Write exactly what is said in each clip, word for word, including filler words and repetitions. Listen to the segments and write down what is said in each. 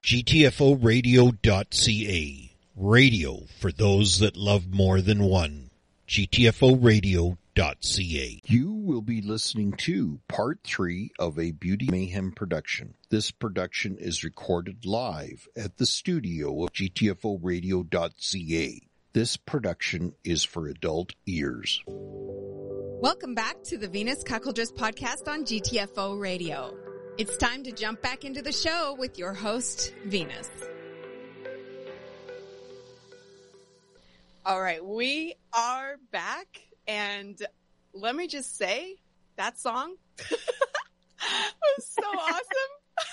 G T F O radio dot C A. Radio for those that love more than one. G T F O radio dot C A. You will be listening to part three of a Beauty Mayhem production. This production is recorded live at the studio of G T F O radio dot C A. This production is for adult ears. Welcome back to the Venus Cuckoldress podcast on G T F O Radio. It's time to jump back into the show with your host, Venus. All right, we are back, and let me just say, that song was so awesome.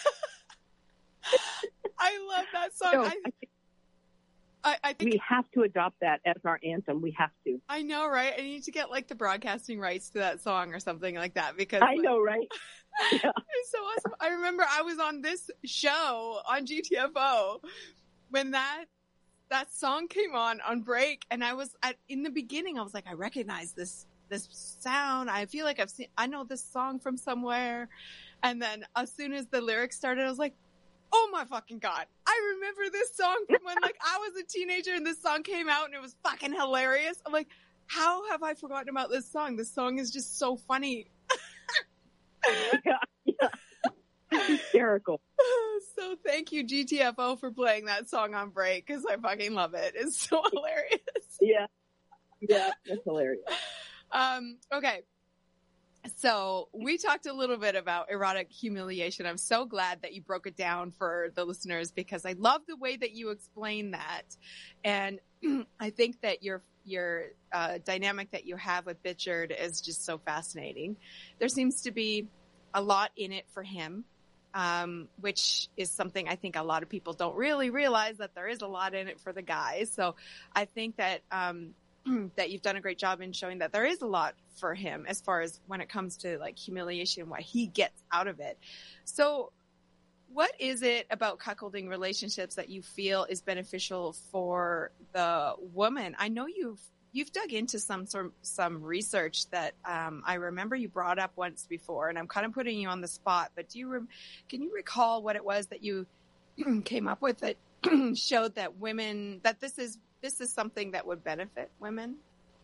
I love that song. No, I, I, I think we have to adopt that as our anthem. We have to. I know, right? I need to get like the broadcasting rights to that song or something like that because I like, know, right? Yeah. It's so awesome. I remember I was on this show on G T F O when that that song came on on break, and I was at in the beginning. I was like, I recognize this this sound. I feel like I've seen. I know this song from somewhere. And then as soon as the lyrics started, I was like, oh my fucking God. I remember this song from when like I was a teenager and this song came out and it was fucking hilarious. I'm like, how have I forgotten about this song? This song is just so funny. Yeah, yeah. Hysterical. So thank you, G T F O, for playing that song on break because I fucking love it. It's so hilarious. Yeah. Yeah, that's hilarious. Um, okay. So we talked a little bit about erotic humiliation. I'm so glad that you broke it down for the listeners because I love the way that you explain that. And I think that your your uh, dynamic that you have with Bitchard is just so fascinating. There seems to be a lot in it for him, um, which is something I think a lot of people don't really realize that there is a lot in it for the guys. So I think that um, that you've done a great job in showing that there is a lot for him as far as when it comes to like humiliation, what he gets out of it. So what is it about cuckolding relationships that you feel is beneficial for the woman? I know you've you've dug into some some, some research that um, I remember you brought up once before, and I'm kind of putting you on the spot. But do you re- can you recall what it was that you came up with that showed that women that this is this is something that would benefit women?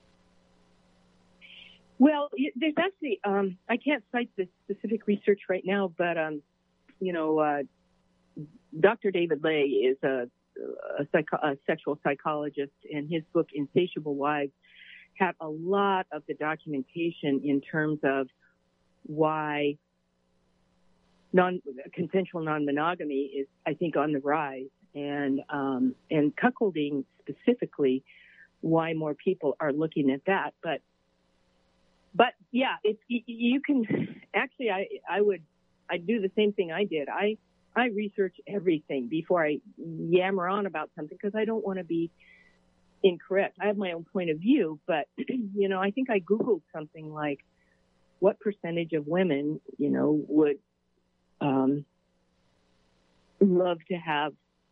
Well, there's actually um, I can't cite the specific research right now, but um, you know, uh, Doctor David Lay is a, a, psycho- a sexual psychologist, and his book Insatiable Wives had a lot of the documentation in terms of why non consensual non-monogamy is, I think, on the rise, and um, and cuckolding specifically, why more people are looking at that, but. But yeah, it's, you can actually, I, I would, I'd do the same thing I did. I, I research everything before I yammer on about something because I don't want to be incorrect. I have my own point of view, but you know, I think I Googled something like what percentage of women, you know, would, um, love to have,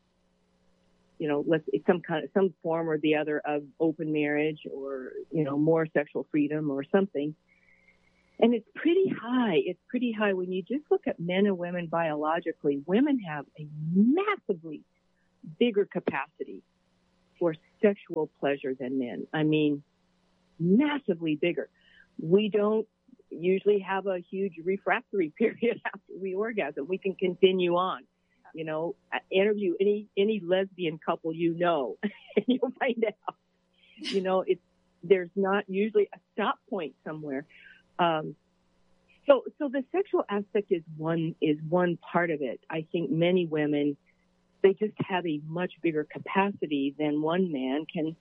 you know, let's some kind of some form or the other of open marriage or, you know, more sexual freedom or something. And it's pretty high. It's pretty high when you just look at men and women biologically. Women have a massively bigger capacity for sexual pleasure than men. I mean, massively bigger. We don't usually have a huge refractory period after we orgasm. We can continue on. You know, interview any any lesbian couple you know, and you'll find out. You know, it's there's not usually a stop point somewhere. Um, so so the sexual aspect is one is one part of it. I think many women, they just have a much bigger capacity than one man can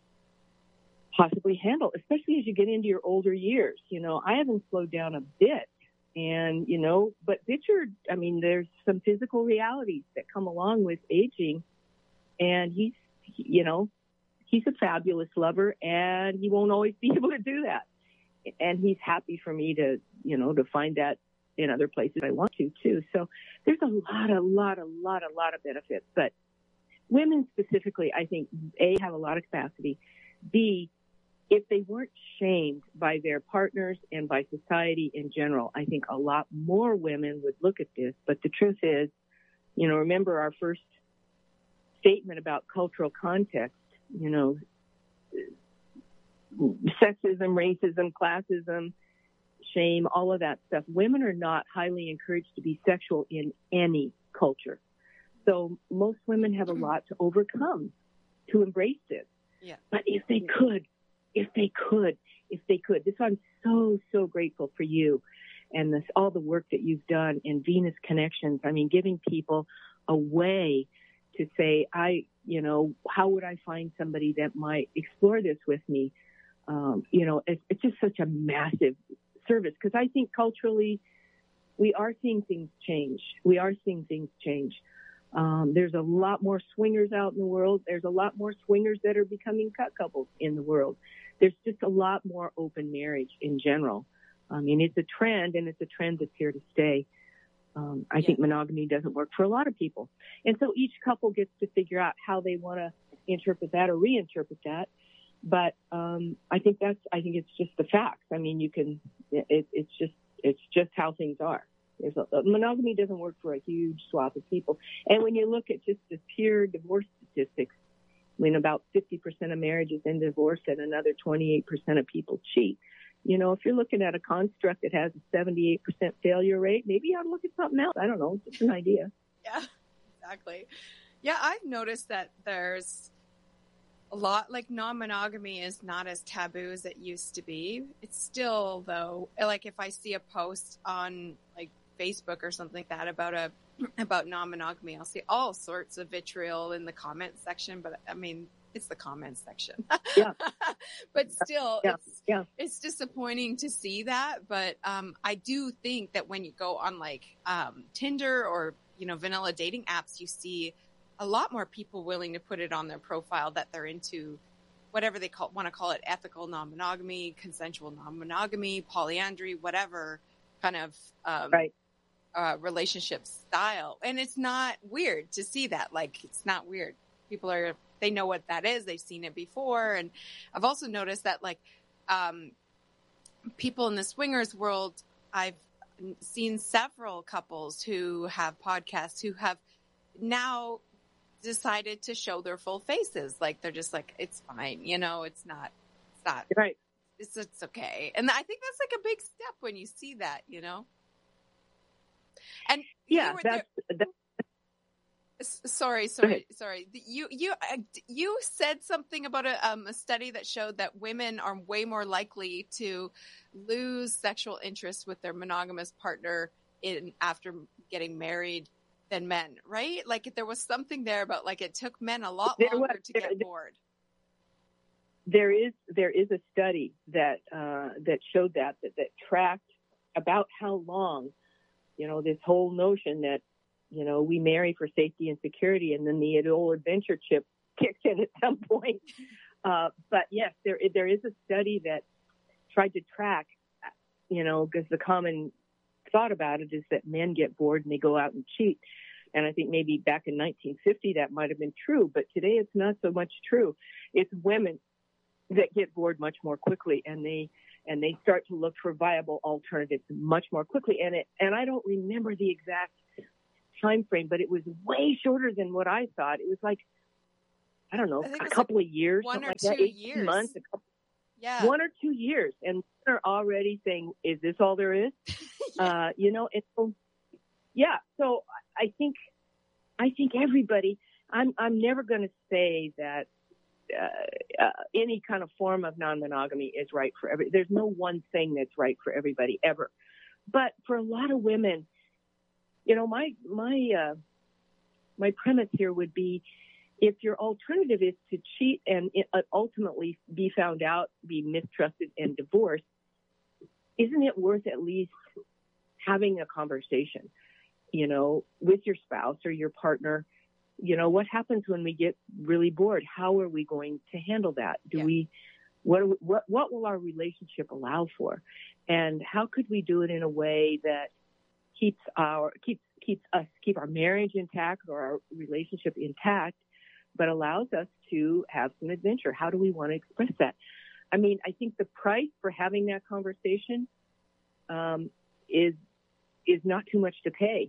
possibly handle, especially as you get into your older years. You know, I haven't slowed down a bit. And, you know, but Bitchard, I mean, there's some physical realities that come along with aging. And he's, you know, he's a fabulous lover and he won't always be able to do that. And he's happy for me to, you know, to find that in other places I want to too. So there's a lot, a lot, a lot, a lot of benefits. But women specifically, I think, A, have a lot of capacity. B, if they weren't shamed by their partners and by society in general, I think a lot more women would look at this. But the truth is, you know, remember our first statement about cultural context, you know, sexism, racism, classism, shame, all of that stuff. Women are not highly encouraged to be sexual in any culture. So most women have a lot to overcome to embrace this. Yeah. But if they could, if they could, if they could, this, I'm so, so grateful for you and this, all the work that you've done in Venus Connections. I mean, giving people a way to say, I, you know, how would I find somebody that might explore this with me? Um, you know, it's, it's just such a massive service, because I think culturally we are seeing things change. We are seeing things change. Um, there's a lot more swingers out in the world. There's a lot more swingers that are becoming cut couples in the world. There's just a lot more open marriage in general. I mean, it's a trend, and it's a trend that's here to stay. Um, I yeah. think monogamy doesn't work for a lot of people. And so each couple gets to figure out how they want to interpret that or reinterpret that. But um, I think that's, I think it's just the facts. I mean, you can, it, it's just, it's just how things are. There's a, monogamy doesn't work for a huge swath of people. And when you look at just the pure divorce statistics, when about fifty percent of marriages end in divorce and another twenty-eight percent of people cheat, you know, if you're looking at a construct that has a seventy-eight percent failure rate, maybe you ought to look at something else. I don't know. It's just an idea. Yeah, exactly. Yeah, I've noticed that there's a lot, like, non-monogamy is not as taboo as it used to be. It's still, though, like, if I see a post on, like, Facebook or something like that about a about non-monogamy, I'll see all sorts of vitriol in the comment section, but I mean, it's the comment section. Yeah. But still, yeah. it's yeah. it's disappointing to see that. But um, I do think that when you go on, like, um, Tinder or, you know, vanilla dating apps, you see a lot more people willing to put it on their profile that they're into whatever they call want to call it, ethical non-monogamy, consensual non-monogamy, polyandry, whatever kind of um, right. uh, relationship style. And it's not weird to see that. Like, it's not weird. People are, they know what that is. They've seen it before. And I've also noticed that, like, um, people in the swingers world, I've seen several couples who have podcasts who have now decided to show their full faces. Like, they're just like, it's fine. You know, it's not, it's not, right. It's, it's okay. And I think that's like a big step when you see that, you know? And yeah, you were that's, there, that's, sorry, sorry, sorry. You, you, you said something about a, um, a study that showed that women are way more likely to lose sexual interest with their monogamous partner in after getting married than men, right? Like, there was something there about, like, it took men a lot there longer was, to there, get bored. There is there is a study that uh, that showed that, that that tracked about how long, you know, this whole notion that, you know, we marry for safety and security, and then the old adventure chip kicks in at some point. Uh, but yes, there there is a study that tried to track, you know, because the common thought about it is that men get bored and they go out and cheat. And I think maybe back in nineteen fifty that might have been true, but today it's not so much true. It's women that get bored much more quickly, and they and they start to look for viable alternatives much more quickly. And it and I don't remember the exact time frame, but it was way shorter than what I thought. It was like, I don't know, a couple like of years, one something or like two that, eighteen years. months, a couple, yeah, one or two years, and they're already saying, "Is this all there is?" yeah. uh, you know, and so yeah. So I think I think everybody. I'm I'm never going to say that. Uh, uh, any kind of form of non-monogamy is right for every. There's no one thing that's right for everybody ever, but for a lot of women, you know, my my uh, my premise here would be, if your alternative is to cheat and ultimately be found out, be mistrusted, and divorced, isn't it worth at least having a conversation, you know, with your spouse or your partner? You know, what happens when we get really bored? How are we going to handle that? Do yeah. we, what, what, what will our relationship allow for? And how could we do it in a way that keeps our, keeps, keeps us, keep our marriage intact or our relationship intact, but allows us to have some adventure? How do we want to express that? I mean, I think the price for having that conversation, um, is, is not too much to pay.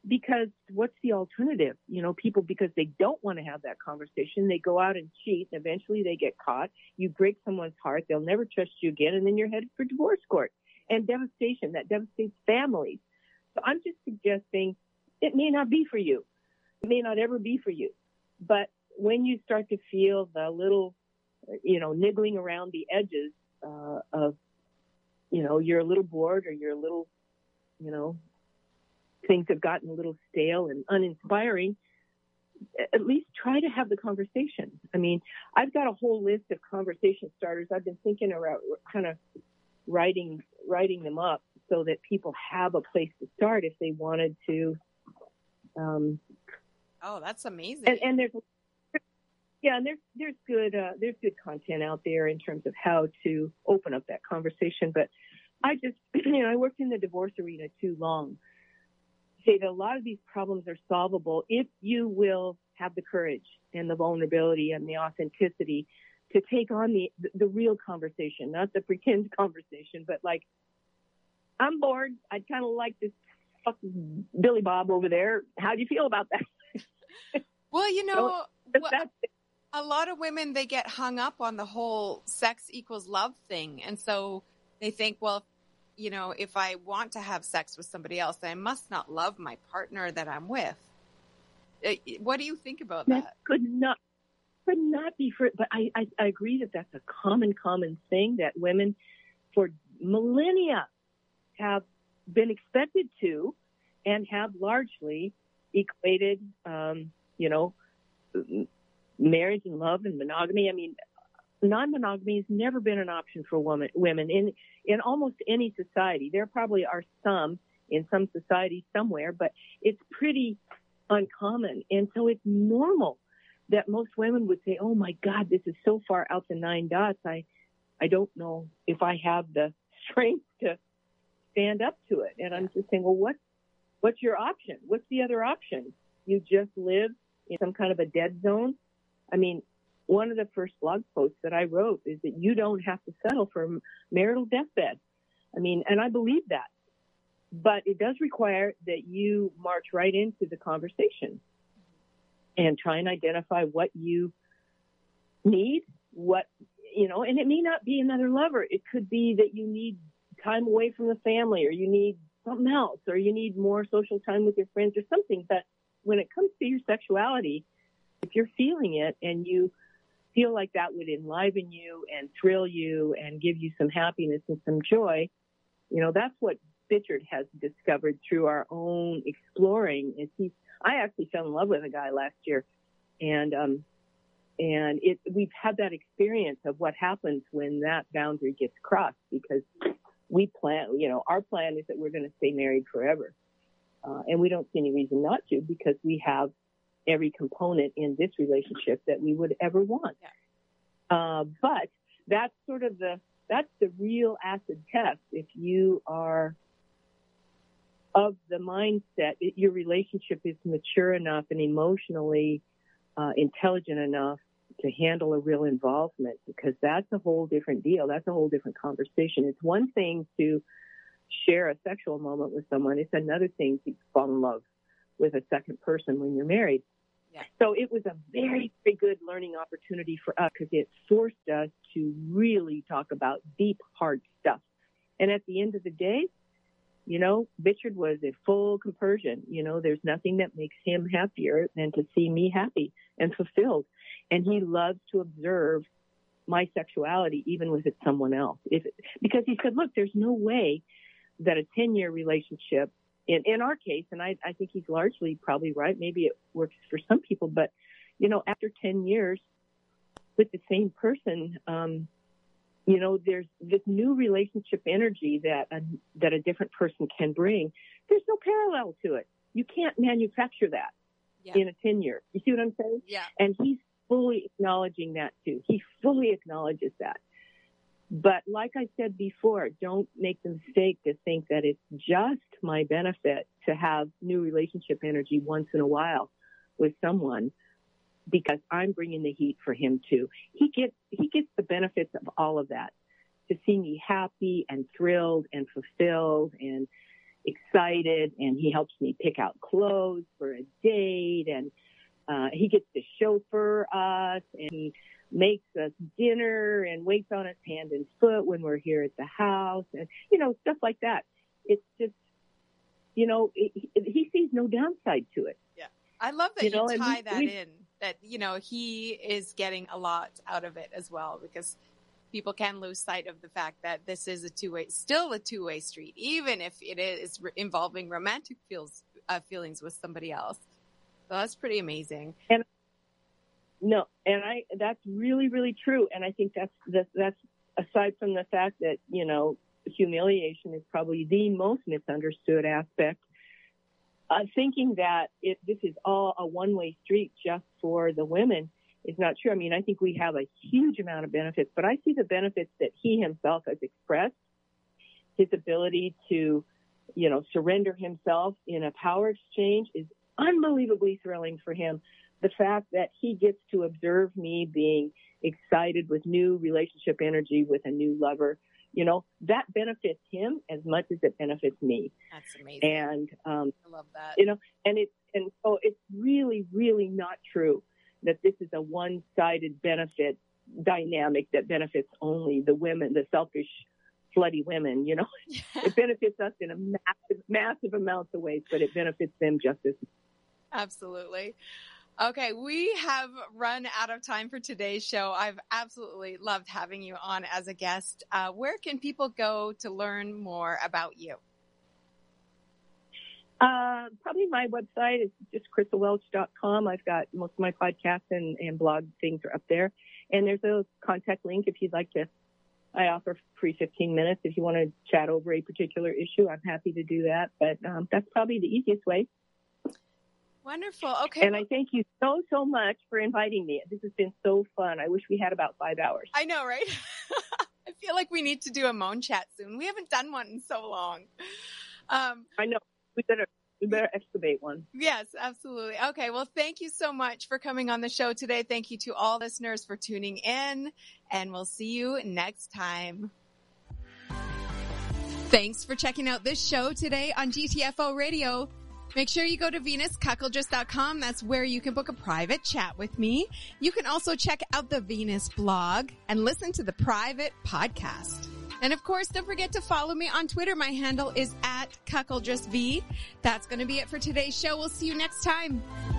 because what's the alternative? You know, people, because they don't want to have that conversation, they go out and cheat. And eventually they get caught. You break someone's heart. They'll never trust you again. And then you're headed for divorce court and devastation that devastates families. So I'm just suggesting it may not be for you. It may not ever be for you. But when you start to feel the little, you know, niggling around the edges uh, of, you know, you're a little bored or you're a little, you know, things have gotten a little stale and uninspiring, at least try to have the conversation. I mean, I've got a whole list of conversation starters. I've been thinking about kind of writing writing them up so that people have a place to start if they wanted to. Um, oh, that's amazing. And, and there's, yeah, and there's there's good uh, there's good content out there in terms of how to open up that conversation. But I just, you know, I worked in the divorce arena too long. Say that a lot of these problems are solvable if you will have the courage and the vulnerability and the authenticity to take on the the real conversation, not the pretend conversation, but like, I'm bored. I'd kind of like this fucking Billy Bob over there. How do you feel about that? Well, you know, so, well, a lot of women, they get hung up on the whole sex equals love thing. And so they think, well, you know, if I want to have sex with somebody else, then I must not love my partner that I'm with. What do you think about that? That could not, could not be for, but I, I, I agree that that's a common, common thing that women for millennia have been expected to and have largely equated, um, you know, marriage and love and monogamy. I mean, non-monogamy has never been an option for women, women in, in almost any society. There probably are some in some societies somewhere, but it's pretty uncommon. And so it's normal that most women would say, oh my God, this is so far out the nine dots. I, I don't know if I have the strength to stand up to it. And I'm just saying, well, what, what's your option? What's the other option? You just live in some kind of a dead zone? I mean, one of the first blog posts that I wrote is that you don't have to settle for marital deathbed. I mean, and I believe that. But it does require that you march right into the conversation and try and identify what you need, what, you know, and it may not be another lover. It could be that you need time away from the family, or you need something else, or you need more social time with your friends or something. But when it comes to your sexuality, if you're feeling it and you feel like that would enliven you and thrill you and give you some happiness and some joy, you know, that's what Bichard has discovered through our own exploring. Is he, I actually fell in love with a guy last year, and um, and it we've had that experience of what happens when that boundary gets crossed, because we plan, you know, our plan is that we're going to stay married forever, uh, and we don't see any reason not to, because we have every component in this relationship that we would ever want. Yeah. Uh, but that's sort of the, that's the real acid test. If you are of the mindset, it, your relationship is mature enough and emotionally uh, intelligent enough to handle a real involvement, because that's a whole different deal. That's a whole different conversation. It's one thing to share a sexual moment with someone. It's another thing to fall in love with a second person when you're married. Yeah. So it was a very, very good learning opportunity for us, because it forced us to really talk about deep, hard stuff. And at the end of the day, you know, Bichard was a full compersion. You know, there's nothing that makes him happier than to see me happy and fulfilled. And he loves to observe my sexuality, even with it's someone else. If, because he said, look, there's no way that a ten-year relationship, In, in our case, and I, I think he's largely probably right, maybe it works for some people, but, you know, after ten years with the same person, um, you know, there's this new relationship energy that a, that a different person can bring. There's no parallel to it. You can't manufacture that yeah. in a ten-year. You see what I'm saying? Yeah. And he's fully acknowledging that, too. He fully acknowledges that. But like I said before, don't make the mistake to think that it's just my benefit to have new relationship energy once in a while with someone, because I'm bringing the heat for him too. He gets, he gets the benefits of all of that, to see me happy and thrilled and fulfilled and, excited, and he helps me pick out clothes for a date, and uh, he gets to chauffeur us, and he makes us dinner and waits on us hand and foot when we're here at the house, and, you know, stuff like that. It's just, you know, it, he sees no downside to it. Yeah. I love that you, you know, tie we, that we, in, that, you know, he is getting a lot out of it as well, because people can lose sight of the fact that this is a two-way, still a two-way street, even if it is re- involving romantic feels, uh, feelings with somebody else. So that's pretty amazing. And no, and I, that's really, really true. And I think that's, that's, that's aside from the fact that, you know, humiliation is probably the most misunderstood aspect. Uh, thinking that it, this is all a one-way street just for the women is not true. I mean, I think we have a huge amount of benefits, but I see the benefits that he himself has expressed, his ability to, you know, surrender himself in a power exchange is unbelievably thrilling for him. The fact that he gets to observe me being excited with new relationship energy with a new lover, you know, that benefits him as much as it benefits me. That's amazing. And, um, I love that. You know, and it's, and so it's really, really not true that this is a one-sided benefit dynamic that benefits only the women, the selfish, slutty women, you know. Yeah. It benefits us in a massive, massive amounts of ways, but it benefits them just as much. Absolutely. Okay, we have run out of time for today's show. I've absolutely loved having you on as a guest. Uh, where can people go to learn more about you? Uh, probably my website is just crystal welch dot com. I've got most of my podcasts and, and blog things are up there. And there's a contact link if you'd like to. I offer free fifteen minutes. If you want to chat over a particular issue, I'm happy to do that. But um, that's probably the easiest way. Wonderful. Okay. And I thank you so, so much for inviting me. This has been so fun. I wish we had about five hours. I know, right? I feel like we need to do a Moan Chat soon. We haven't done one in so long. Um, I know. We better, we better excavate one. Yes, absolutely. Okay. Well, thank you so much for coming on the show today. Thank you to all listeners for tuning in, and we'll see you next time. Thanks for checking out this show today on G T F O Radio. Make sure you go to venus cuckoldress dot com. That's where you can book a private chat with me. You can also check out the Venus blog and listen to the private podcast. And of course, don't forget to follow me on Twitter. My handle is at cuckoldressv. That's going to be it for today's show. We'll see you next time.